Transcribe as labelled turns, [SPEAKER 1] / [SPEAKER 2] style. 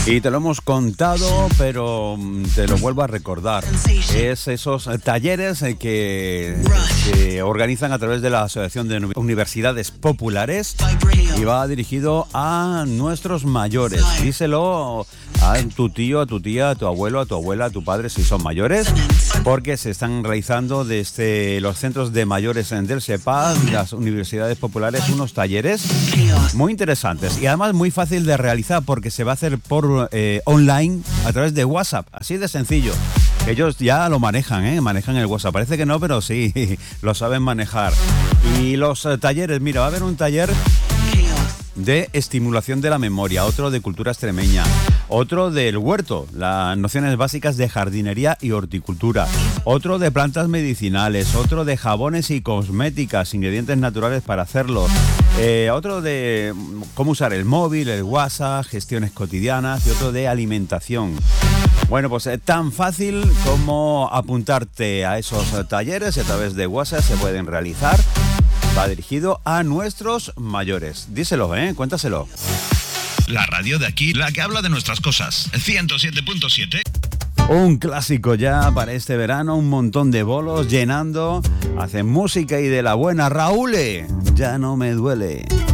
[SPEAKER 1] Y te lo hemos contado, pero te lo vuelvo a recordar. Es esos talleres que se organizan a través de la Asociación de Universidades Populares y va dirigido a nuestros mayores. Díselo a tu tío, a tu tía, a tu abuelo, a tu abuela, a tu padre si son mayores, porque se están realizando desde los centros de mayores del SEPAD, las universidades populares, unos talleres muy interesantes y además muy fácil de realizar porque se va a hacer por online a través de WhatsApp, así de sencillo. Ellos ya lo manejan, manejan el WhatsApp. Parece que no, pero sí, lo saben manejar. Y los talleres, mira, va a haber un taller de estimulación de la memoria, otro de cultura extremeña, otro del huerto, las nociones básicas de jardinería y horticultura, otro de plantas medicinales, otro de jabones y cosméticas, ingredientes naturales para hacerlos, otro de cómo usar el móvil, el WhatsApp, gestiones cotidianas y otro de alimentación. Bueno, pues tan fácil como apuntarte a esos talleres a través de WhatsApp se pueden realizar. Va dirigido a nuestros mayores. Díselo, cuéntaselo.
[SPEAKER 2] La radio de aquí, la que habla de nuestras cosas. 107.7.
[SPEAKER 1] Un clásico ya para este verano, un montón de bolos llenando. Hacen música y de la buena. Raúl, ya no me duele.